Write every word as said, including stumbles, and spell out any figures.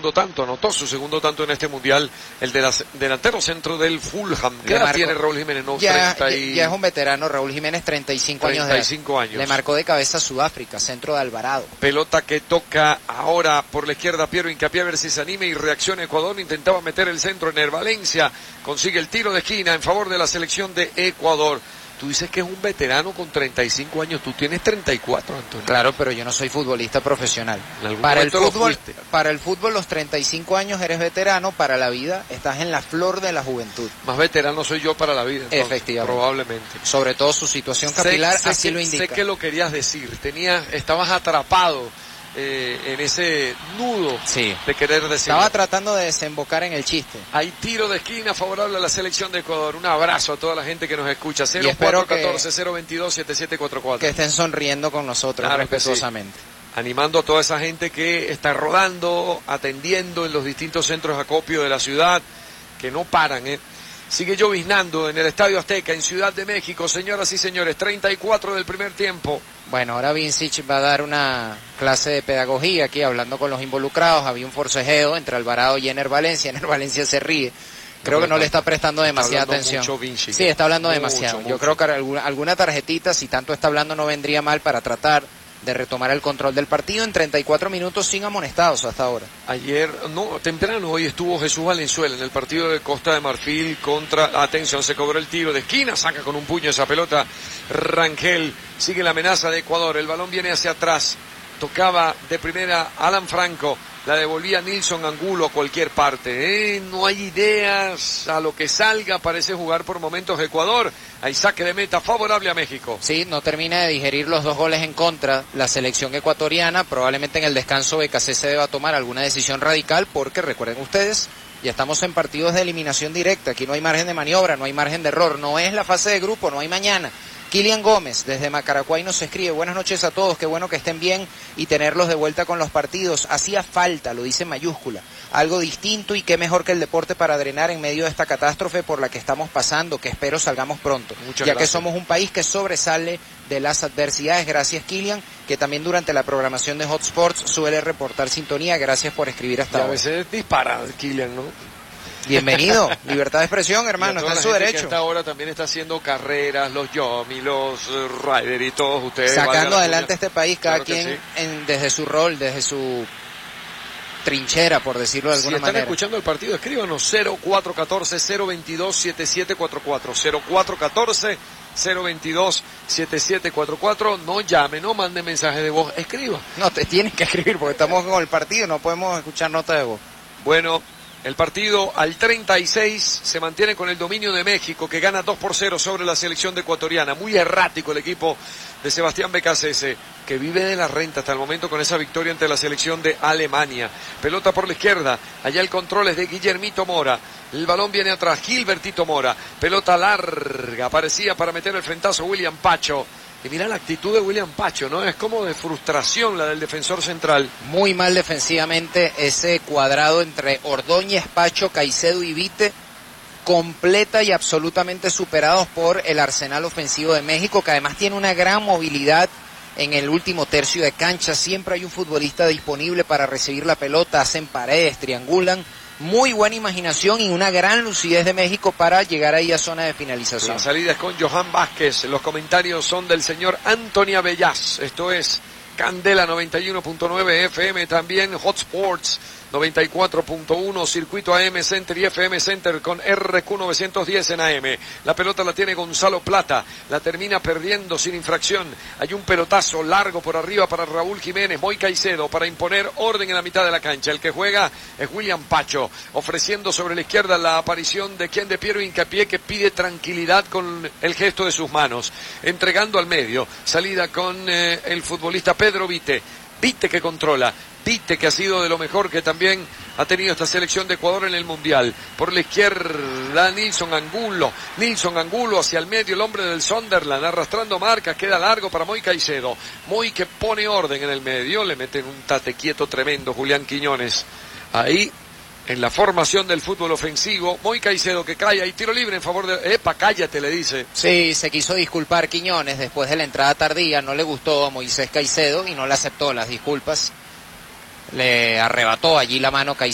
segundo tanto, anotó su segundo tanto en este mundial, el de la, delantero centro del Fulham. ¿Qué edad tiene Raúl Jiménez? No, ya, treinta y... ya es un veterano, Raúl Jiménez, treinta y cinco años de treinta y cinco años. Le marcó de cabeza a Sudáfrica, centro de Alvarado. Pelota que toca ahora por la izquierda Piero Hincapié, a ver si se anima y reacciona Ecuador. Intentaba meter el centro en el Valencia, consigue el tiro de esquina en favor de la selección de Ecuador. Tú dices que es un veterano con treinta y cinco años, tú tienes treinta y cuatro, Antonio. Claro, pero yo no soy futbolista profesional. ¿En Para el momento fútbol, lo fuiste? para el fútbol los treinta y cinco años eres veterano, para la vida estás en la flor de la juventud. Más veterano soy yo para la vida, entonces, efectivamente. Probablemente. Sobre todo su situación capilar, sé, sé así que, lo indica. Sé que lo querías decir, tenías, estabas atrapado eh, en ese nudo sí. de querer decir. Estaba tratando de desembocar en el chiste. Hay tiro de esquina favorable a la selección de Ecuador. Un abrazo a toda la gente que nos escucha. cero Y cuatro uno cuatro, cero veintidós, setenta y siete cuarenta y cuatro. Que estén sonriendo con nosotros, claro, respetuosamente. Sí. Animando a toda esa gente que está rodando, atendiendo en los distintos centros de acopio de la ciudad, que no paran, ¿eh? Sigue lloviznando en el Estadio Azteca, en Ciudad de México, señoras y señores, treinta y cuatro del primer tiempo. Bueno, ahora Vincic va a dar una clase de pedagogía aquí, hablando con los involucrados. Había un forcejeo entre Alvarado y Ener Valencia. Ener Valencia se ríe. Creo que no le está prestando demasiada atención. Sí, está hablando demasiado. Yo creo que alguna, alguna tarjetita, si tanto está hablando, no vendría mal para tratar de retomar el control del partido en treinta y cuatro minutos sin amonestados hasta ahora. Ayer, no, temprano hoy estuvo Jesús Valenzuela en el partido de Costa de Marfil contra, atención, se cobró el tiro de esquina, saca con un puño esa pelota Rangel, sigue la amenaza de Ecuador, el balón viene hacia atrás, tocaba de primera Alan Franco, la devolvía Nilson Angulo a cualquier parte, ¿eh? No hay ideas, a lo que salga parece jugar por momentos Ecuador. Hay saque de meta favorable a México. Sí, no termina de digerir los dos goles en contra la selección ecuatoriana. Probablemente en el descanso B K C se deba tomar alguna decisión radical, porque recuerden ustedes, ya estamos en partidos de eliminación directa. Aquí no hay margen de maniobra, no hay margen de error, no es la fase de grupo, no hay mañana. Kilian Gómez, desde Macaracuay, nos escribe: buenas noches a todos, qué bueno que estén bien y tenerlos de vuelta con los partidos. Hacía falta, lo dice en mayúscula, algo distinto, y qué mejor que el deporte para drenar en medio de esta catástrofe por la que estamos pasando, que espero salgamos pronto. Muchas ya gracias. Que somos un país que sobresale de las adversidades. Gracias, Kilian, que también durante la programación de Hot Sports suele reportar sintonía. Gracias por escribir hasta ahora. A veces dispara Kilian, ¿no? Bienvenido, libertad de expresión, hermano, está en su derecho. Que hasta ahora también está haciendo carreras, los Yomi, los uh, Ryder y todos ustedes. Sacando adelante este país, cada claro quien sí. en, desde su rol, desde su trinchera, por decirlo de alguna manera. Si están manera. escuchando el partido, escríbanos cero cuatro uno cuatro, cero veintidós, setenta y siete cuarenta y cuatro, cero cuatro uno cuatro, cero veintidós, setenta y siete cuarenta y cuatro. No llame, no mande mensaje de voz, escriba. No, te tienes que escribir porque estamos con el partido, no podemos escuchar nota de voz. Bueno, el partido al treinta y seis se mantiene con el dominio de México, que gana dos por cero sobre la selección de ecuatoriana. Muy errático el equipo de Sebastián Becasese, que vive de la renta hasta el momento con esa victoria ante la selección de Alemania. Pelota por la izquierda, allá el control es de Guillermito Mora. El balón viene atrás, Gilbertito Mora. Pelota larga, parecía para meter el frentazo William Pacho. Y mira la actitud de William Pacho, ¿no? Es como de frustración la del defensor central. Muy mal defensivamente ese cuadrado entre Ordóñez, Pacho, Caicedo y Vite, completa y absolutamente superados por el arsenal ofensivo de México, que además tiene una gran movilidad en el último tercio de cancha. Siempre hay un futbolista disponible para recibir la pelota, hacen paredes, triangulan. Muy buena imaginación y una gran lucidez de México para llegar ahí a zona de finalización. La salida es con Johan Vázquez. Los comentarios son del señor Antonio Abellaz. Esto es Candela noventa y uno punto nueve F M, también Hot Sports noventa y cuatro punto uno, Circuito A M Center y F M Center con R Q novecientos diez en A M. La pelota la tiene Gonzalo Plata, la termina perdiendo sin infracción. Hay un pelotazo largo por arriba para Raúl Jiménez, Moy Caicedo, para imponer orden en la mitad de la cancha. El que juega es William Pacho, ofreciendo sobre la izquierda la aparición de quien de Piero Hincapié, que pide tranquilidad con el gesto de sus manos, entregando al medio, salida con eh, el futbolista Pedro Vite. Vite que controla, Vite que ha sido de lo mejor que también ha tenido esta selección de Ecuador en el Mundial. Por la izquierda Nilson Angulo, Nilson Angulo hacia el medio, el hombre del Sunderland, arrastrando marcas, queda largo para Moy Caicedo. Moy que pone orden en el medio, le meten un tate quieto tremendo Julián Quiñones. Ahí, en la formación del fútbol ofensivo, Moy Caicedo que cae ahí, tiro libre en favor de... ¡Epa, cállate!, le dice. Sí, se quiso disculpar Quiñones después de la entrada tardía, no le gustó a Moisés Caicedo y no le aceptó las disculpas. Le arrebató allí la mano Caicedo.